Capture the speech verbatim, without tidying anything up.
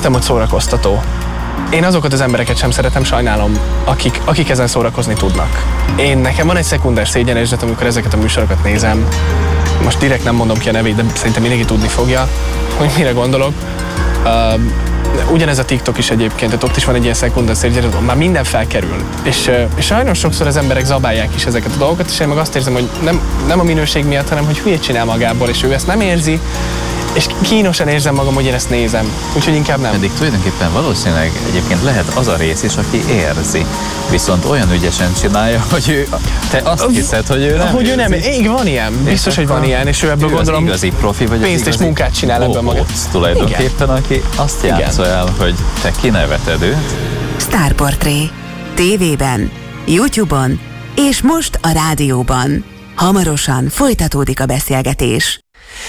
Értem, hogy szórakoztató. Én azokat az embereket sem szeretem, sajnálom, akik, akik ezen szórakozni tudnak. Én nekem van egy szekunder szégyenérzetem, amikor ezeket a műsorokat nézem. Most direkt nem mondom ki a nevét, de szerintem mindenki tudni fogja, hogy mire gondolok. Uh, ugyanez a TikTok is egyébként, tehát ott is van egy ilyen szekunder szégyenérzet, már minden felkerül. És, uh, és sajnos sokszor az emberek zabálják is ezeket a dolgokat, és én meg azt érzem, hogy nem, nem a minőség miatt, hanem hogy hülyét csinál magából, és ő ezt nem érzi, és kínosan érzem magam, hogy én ezt nézem. Úgyhogy inkább nem. Pedig tulajdonképpen valószínűleg egyébként lehet az a rész is, aki érzi. Viszont olyan ügyesen csinálja, hogy ő, te azt hiszed, hogy ő nem Hogy érzi. ő nem, igen, van ilyen. Biztos, hogy van ilyen, és ő ebből ő gondolom igazi profi, vagy pénzt és munkát csinál ebből magát. Tulajdonképpen, aki azt játsza el, hogy te kineveted őt. Sztárportré. Tévében, YouTube-on és most a rádióban. Hamarosan folytatódik a beszélgetés.